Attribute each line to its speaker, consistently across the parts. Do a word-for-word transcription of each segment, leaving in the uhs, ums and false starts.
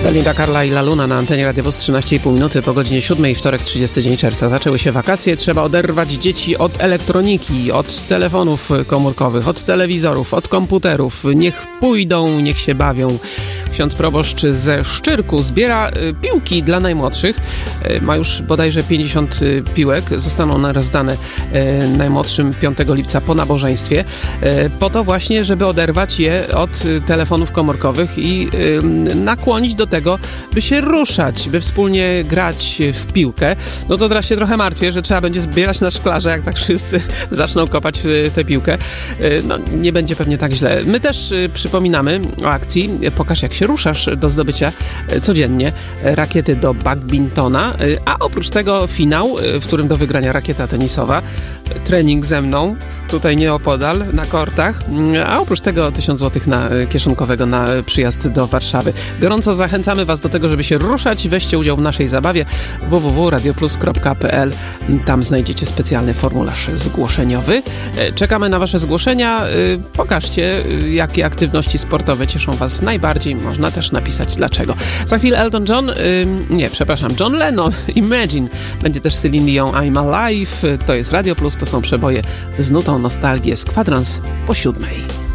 Speaker 1: Belinda Carla i La Luna na antenie Radia Plus trzynaście i pół minuty po godzinie siódmej, wtorek, trzydziesty dzień czerwca. Zaczęły się wakacje, trzeba oderwać dzieci od elektroniki, od telefonów komórkowych, od telewizorów, od komputerów. Niech pójdą, niech się bawią. Ksiądz proboszcz ze Szczyrku zbiera piłki dla najmłodszych. Ma już bodajże pięćdziesiąt piłek. Zostaną one rozdane najmłodszym piątego lipca po nabożeństwie. Po to właśnie, żeby oderwać je od telefonów komórkowych i nakłonić do tego, by się ruszać, by wspólnie grać w piłkę. No to teraz się trochę martwię, że trzeba będzie zbierać na szklarze, jak tak wszyscy zaczną kopać tę piłkę. No nie będzie pewnie tak źle. My też przypominamy o akcji Pokaż, jak się ruszasz, do zdobycia codziennie rakiety do badmintona, a oprócz tego finał, w którym do wygrania rakieta tenisowa, trening ze mną, tutaj nieopodal, na kortach, a oprócz tego tysiąc złotych na kieszonkowego na przyjazd do Warszawy. Gorąco zachęcamy Was do tego, żeby się ruszać. Weźcie udział w naszej zabawie w w w kropka radioplus kropka p l. Tam znajdziecie specjalny formularz zgłoszeniowy. Czekamy na Wasze zgłoszenia. Pokażcie, jakie aktywności sportowe cieszą Was najbardziej. Można też napisać dlaczego. Za chwilę Elton John, nie, przepraszam, John Lennon, Imagine. Będzie też Celine Dion, I'm Alive. To jest Radio Plus, to są przeboje z nutą nostalgię z kwadrans po siódmej.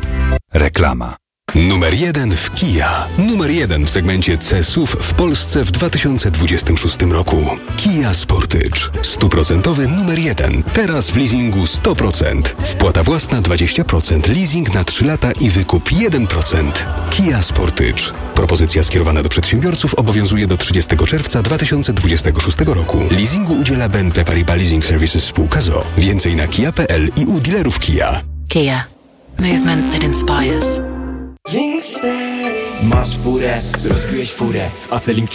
Speaker 2: Reklama. Numer jeden w Kia. Numer jeden w segmencie C S U V w Polsce w dwa tysiące dwudziestym szóstym roku. Kia Sportage. Stuprocentowy numer jeden. Teraz w leasingu sto procent. Wpłata własna dwadzieścia procent. Leasing na trzy lata i wykup jeden procent. Kia Sportage. Propozycja skierowana do przedsiębiorców obowiązuje do trzydziestego czerwca dwa tysiące dwudziestego szóstego roku. Leasingu udziela B N P Paribas Leasing Services spółka z o o. Więcej na kia kropka p l i u dealerów Kia.
Speaker 3: Kia. Movement that inspires.
Speaker 4: Masz furę, rozbiłeś furę z Acelink